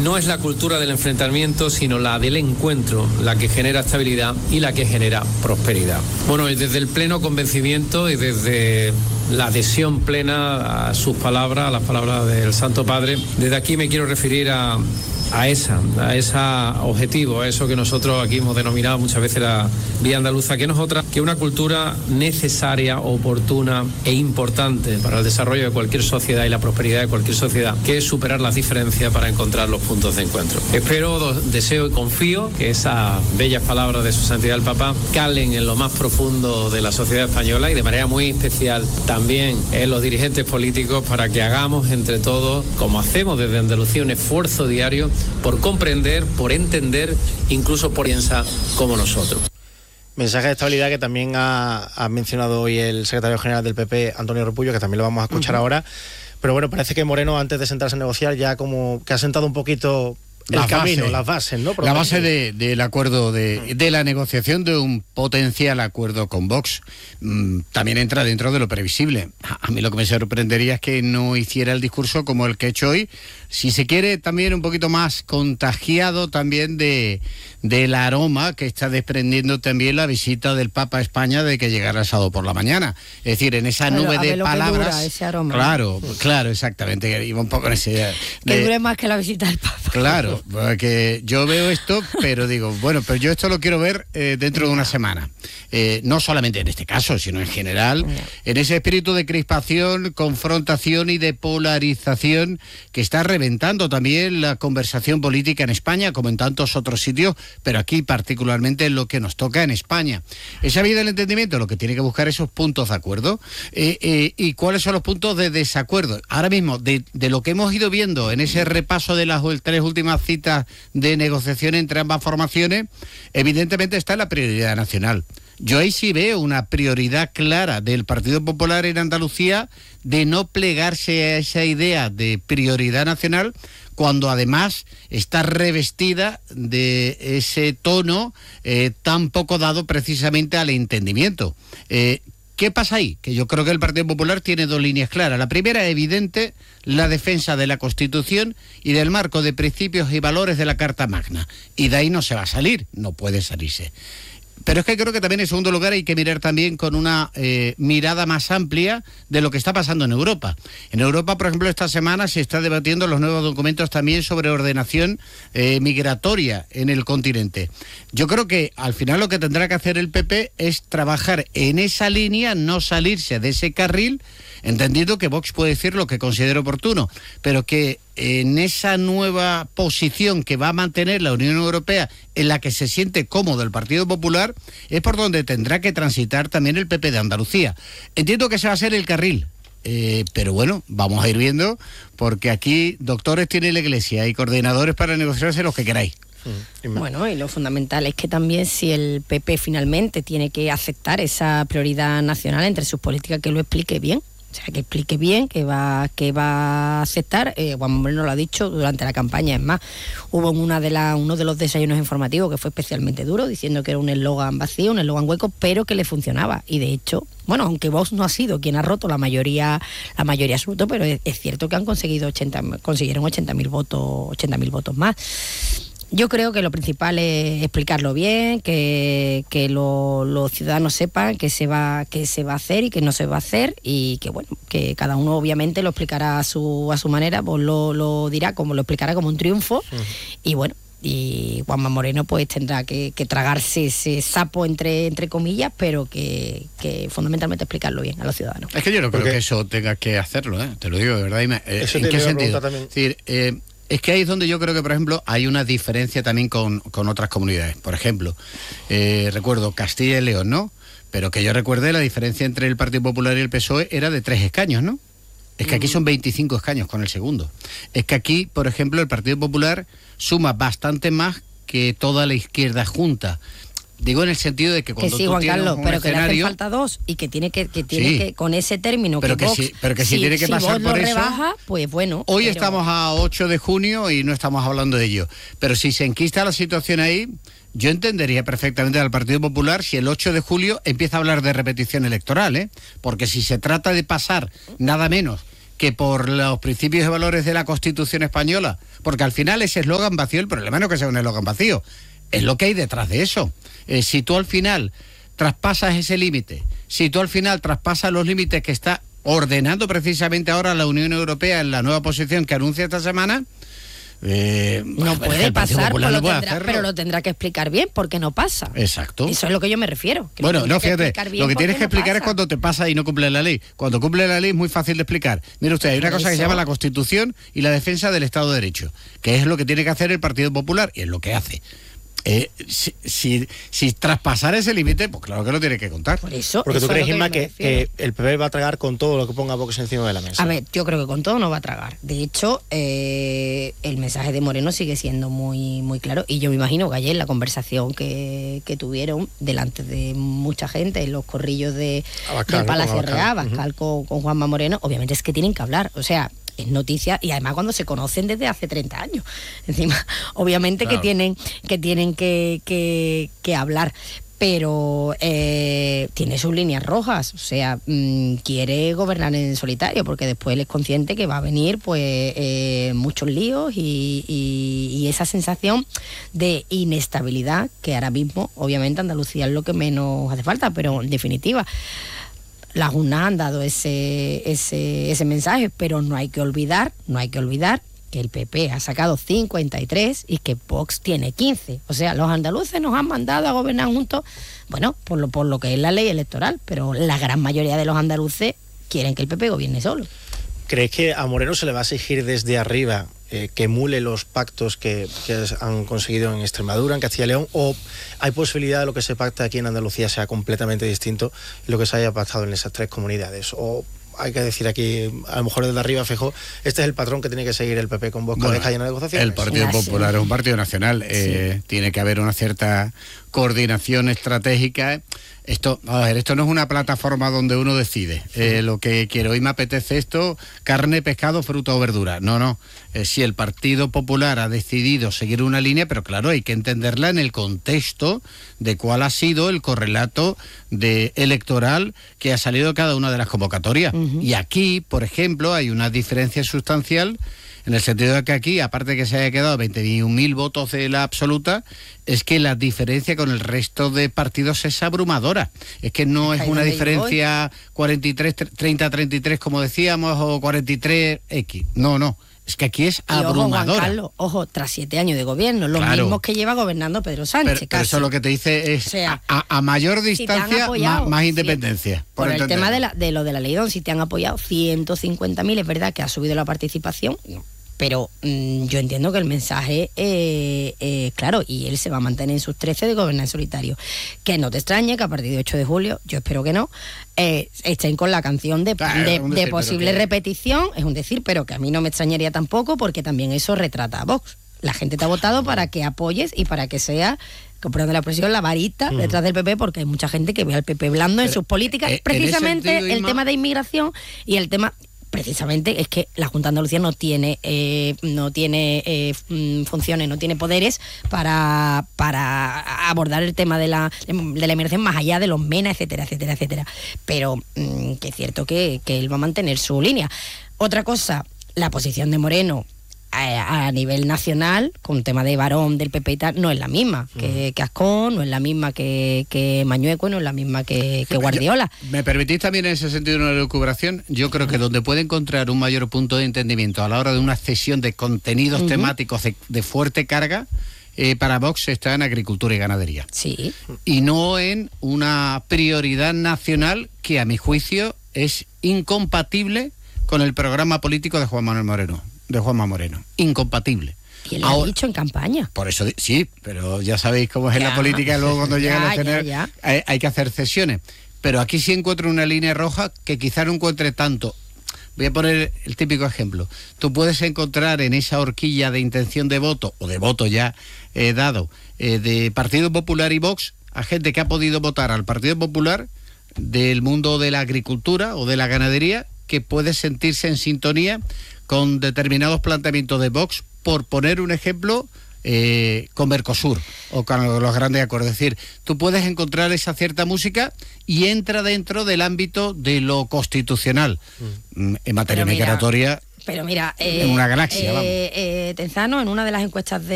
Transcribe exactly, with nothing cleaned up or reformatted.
no es la cultura del enfrentamiento, sino la del encuentro, la que genera estabilidad y la que genera prosperidad. Bueno, y desde el pleno convencimiento y desde la adhesión plena a sus palabras, a las palabras del Santo Padre, desde aquí me quiero referir a a esa, a ese objetivo, a eso que nosotros aquí hemos denominado muchas veces la vía andaluza, que no es otra que una cultura necesaria, oportuna e importante para el desarrollo de cualquier sociedad y la prosperidad de cualquier sociedad, que es superar las diferencias para encontrar los puntos de encuentro. Espero, deseo y confío que esas bellas palabras de su santidad el Papa calen en lo más profundo de la sociedad española y de manera muy especial también en los dirigentes políticos, para que hagamos entre todos, como hacemos desde Andalucía, un esfuerzo diario por comprender, por entender, incluso por pensar como nosotros. Mensaje de estabilidad que también ha, ha mencionado hoy el secretario general del P P, Antonio Repullo, que también lo vamos a escuchar uh-huh. ahora. Pero bueno, parece que Moreno, antes de sentarse a negociar, ya como que ha sentado un poquito el las camino, bases, las bases, ¿no? La base de, del acuerdo, de, de la negociación de un potencial acuerdo con Vox. Mm, también entra dentro de lo previsible. A mí lo que me sorprendería es que no hiciera el discurso como el que he hecho hoy, si se quiere también un poquito más contagiado también de del aroma que está desprendiendo también la visita del Papa a España, de que llegara el sábado por la mañana. Es decir, en esa bueno, nube de palabras. Dura ese aroma, claro, ¿no? claro, exactamente. Iba un poco en ese. De, que dure más que la visita del Papa. Claro, porque yo veo esto, pero digo, bueno, pero yo esto lo quiero ver eh, dentro de una semana. Eh, no solamente en este caso, sino en general, en ese espíritu de crispación, confrontación y de polarización que está reventando también la conversación política en España, como en tantos otros sitios, pero aquí particularmente en lo que nos toca en España. Esa vía del entendimiento lo que tiene que buscar esos puntos de acuerdo. Eh, eh, ¿Y cuáles son los puntos de desacuerdo? Ahora mismo, de, de lo que hemos ido viendo en ese repaso de las tres últimas citas de negociación entre ambas formaciones, evidentemente está la prioridad nacional. Yo ahí sí veo una prioridad clara del Partido Popular en Andalucía de no plegarse a esa idea de prioridad nacional, cuando además está revestida de ese tono eh, tan poco dado precisamente al entendimiento. Eh, ¿Qué pasa ahí? Que yo creo que el Partido Popular tiene dos líneas claras. La primera, evidente, la defensa de la Constitución y del marco de principios y valores de la Carta Magna. Y de ahí no se va a salir, no puede salirse. Pero es que creo que también en segundo lugar hay que mirar también con una eh, mirada más amplia de lo que está pasando en Europa. En Europa, por ejemplo, esta semana se está debatiendo los nuevos documentos también sobre ordenación eh, migratoria en el continente. Yo creo que al final lo que tendrá que hacer el P P es trabajar en esa línea, no salirse de ese carril, entendiendo que Vox puede decir lo que considere oportuno, pero que en esa nueva posición que va a mantener la Unión Europea, en la que se siente cómodo el Partido Popular, es por donde tendrá que transitar también el P P de Andalucía. Entiendo que ese va a ser el carril, eh, pero bueno, vamos a ir viendo, porque aquí doctores tiene la Iglesia y coordinadores para negociarse los que queráis. Bueno, y lo fundamental es que también, si el P P finalmente tiene que aceptar esa prioridad nacional entre sus políticas, que lo explique bien. O sea, que explique bien que va que va a aceptar. eh, Juan Moreno lo ha dicho durante la campaña. Es más, hubo una de la, uno de los desayunos informativos que fue especialmente duro, diciendo que era un eslogan vacío, un eslogan hueco, pero que le funcionaba. Y de hecho, bueno, aunque Vox no ha sido quien ha roto la mayoría la mayoría absoluta, pero es, es cierto que han conseguido ochenta, consiguieron ochenta mil votos, ochenta mil votos más. Yo creo que lo principal es explicarlo bien, que, que lo, los ciudadanos sepan que se va que se va a hacer y que no se va a hacer, y que bueno, que cada uno obviamente lo explicará a su a su manera, pues lo, lo dirá como lo explicará como un triunfo. Sí. Y bueno, y Juanma Moreno pues tendrá que, que tragarse ese sapo entre entre comillas, pero que, que fundamentalmente explicarlo bien a los ciudadanos. Es que yo no creo que eso tenga que hacerlo, ¿eh? Te lo digo de verdad. Y me, eh, ¿en qué sentido? Es decir, eh, Es que ahí es donde yo creo que, por ejemplo, hay una diferencia también con, con otras comunidades. Por ejemplo, eh, recuerdo Castilla y León, ¿no? Pero que yo recuerde, la diferencia entre el Partido Popular y el P S O E era de tres escaños, ¿no? Es que aquí son veinticinco escaños con el segundo. Es que aquí, por ejemplo, el Partido Popular suma bastante más que toda la izquierda junta. Digo en el sentido de que cuando que sí, tú Juan tienes Carlos, un pero escenario, que le hacen falta dos y que tiene que, que tiene sí, que con ese término pero que, que Vox, sí, pero que si, si tiene que si pasar Vox por lo eso, rebaja, pues bueno. Hoy pero... estamos a ocho de junio y no estamos hablando de ello. Pero si se enquista la situación ahí, yo entendería perfectamente al Partido Popular si el ocho de julio empieza a hablar de repetición electoral, ¿eh? Porque si se trata de pasar nada menos que por los principios y valores de la Constitución española, porque al final ese eslogan vacío, el problema no es que sea un eslogan vacío, es lo que hay detrás de eso. Eh, si tú al final traspasas ese límite, si tú al final traspasas los límites que está ordenando precisamente ahora la Unión Europea en la nueva posición que anuncia esta semana, Eh, no bueno, puede pasar, Popular pero, no puede tendrá, hacerlo. pero lo tendrá que explicar bien, porque no pasa. Exacto. Eso es lo que yo me refiero. Que Bueno, lo no, que fíjate, lo que tienes que no explicar pasa. es cuando te pasa y no cumple la ley. Cuando cumple la ley es muy fácil de explicar. Mire usted, hay una Por cosa que se eso. llama la Constitución y la defensa del Estado de Derecho, que es lo que tiene que hacer el Partido Popular, y es lo que hace. Eh, si, si, si traspasar ese límite, pues claro que lo tiene que contar. Por eso. Porque eso tú es a lo crees, Inma, yo me que, que refiero. el P P va a tragar con todo lo que ponga Vox encima de la mesa. A ver, yo creo que con todo no va a tragar. De hecho, eh, el mensaje de Moreno sigue siendo muy muy claro. Y yo me imagino que ayer la conversación que, que tuvieron delante de mucha gente en los corrillos de, Abascal, del ¿no? Palacio Con Abascal. Real, Abascal con, con Juanma Moreno, obviamente es que tienen que hablar. O sea, es noticia, y además cuando se conocen desde hace treinta años. Encima, obviamente Claro. que tienen que tienen que, que, que hablar. Pero eh, tiene sus líneas rojas, o sea, mmm, quiere gobernar en solitario, porque después él es consciente que va a venir pues eh, muchos líos y, y, y esa sensación de inestabilidad que ahora mismo, obviamente, Andalucía es lo que menos hace falta, pero en definitiva, las urnas han dado ese, ese, ese mensaje, pero no hay que olvidar, no hay que olvidar que el P P ha sacado cincuenta y tres y que Vox tiene quince. O sea, los andaluces nos han mandado a gobernar juntos, bueno, por lo, por lo que es la ley electoral, pero la gran mayoría de los andaluces quieren que el P P gobierne solo. ¿Crees que a Moreno se le va a exigir desde arriba eh, que emule los pactos que, que han conseguido en Extremadura, en Castilla y León, o hay posibilidad de lo que se pacta aquí en Andalucía sea completamente distinto de lo que se haya pactado en esas tres comunidades? O hay que decir aquí, a lo mejor desde arriba, fijo, este es el patrón que tiene que seguir el P P con Vox cada vez que haya una negociación. El Partido Sí. Popular es un partido nacional, eh, tiene que haber una cierta coordinación estratégica. Esto, a ver, esto no es una plataforma donde uno decide eh, lo que quiero. Hoy me apetece esto, carne, pescado, fruta o verdura. No, no. Eh, si el Partido Popular ha decidido seguir una línea, pero claro, hay que entenderla en el contexto de cuál ha sido el correlato de electoral que ha salido de cada una de las convocatorias. Uh-huh. Y aquí, por ejemplo, hay una diferencia sustancial en el sentido de que aquí, aparte de que se haya quedado veintiún mil votos de la absoluta, es que la diferencia con el resto de partidos es abrumadora. Es que no es una diferencia cuarenta y tres, treinta, treinta y tres, como decíamos, o cuarenta y tres equis. No, no. Es que aquí es abrumadora. Y ojo, Juan Carlos, ojo, tras siete años de gobierno, los Claro. mismos que lleva gobernando Pedro Sánchez. Pero, pero casi. eso lo que te dice es, O sea, a, a mayor si te han distancia, apoyado, más, más si- independencia. Por, el entenderlo. tema de, la, de lo de la ley Don, si te han apoyado ciento cincuenta mil, es verdad que ha subido la participación, pero mmm, yo entiendo que el mensaje, eh, eh, claro, y él se va a mantener en sus trece de gobernar en solitario. Que no te extrañe que a partir de ocho de julio, yo espero que no, eh, estén con la canción de, Claro, de, es un de decir, posible pero que- repetición, es un decir, pero que a mí no me extrañaría tampoco, porque también eso retrata a Vox. La gente te ha votado para que apoyes y para que sea, comprando la presión, la varita Mm. detrás del P P, porque hay mucha gente que ve al P P blando en Pero, sus políticas, eh, en ese precisamente sentido, el Inma- tema de inmigración y el tema, precisamente, es que la Junta de Andalucía no tiene eh, no tiene eh, mm, funciones, no tiene poderes para, para abordar el tema de la, de la inmigración más allá de los MENA, etcétera, etcétera, etcétera. Pero mm, que es cierto que, que él va a mantener su línea. Otra cosa, la posición de Moreno a, a nivel nacional, con tema de varón del P P y tal, no es la misma que, que Ascón, no es la misma que, que Mañueco, no es la misma que, que Guardiola. Yo- ¿Me permitís también en ese sentido una elucubración? Yo creo que donde puede encontrar un mayor punto de entendimiento a la hora de una cesión de contenidos Ujú. temáticos de, de fuerte carga, eh, para Vox está en agricultura y ganadería. Sí. Y no en una prioridad nacional que, a mi juicio, es incompatible con el programa político de Juan Manuel Moreno, de Juanma Moreno. Incompatible. Y él lo ha Ahora- dicho en campaña. Por eso, di- sí, pero ya sabéis cómo es en Ya. la política, luego cuando llegan Ya, a tener, ya, ya. Hay, hay que hacer cesiones. Pero aquí sí encuentro una línea roja que quizá no encuentre tanto. Voy a poner el típico ejemplo. Tú puedes encontrar en esa horquilla de intención de voto, o de voto ya eh, dado, eh, de Partido Popular y Vox, a gente que ha podido votar al Partido Popular del mundo de la agricultura o de la ganadería, que puede sentirse en sintonía con determinados planteamientos de Vox, por poner un ejemplo eh, con Mercosur o con los grandes acuerdos. Es decir, tú puedes encontrar esa cierta música y entra dentro del ámbito de lo constitucional. Mm. En materia migratoria... Pero mira, eh, en una galaxia, eh, vamos. Eh, Tenzano, en una de las encuestas de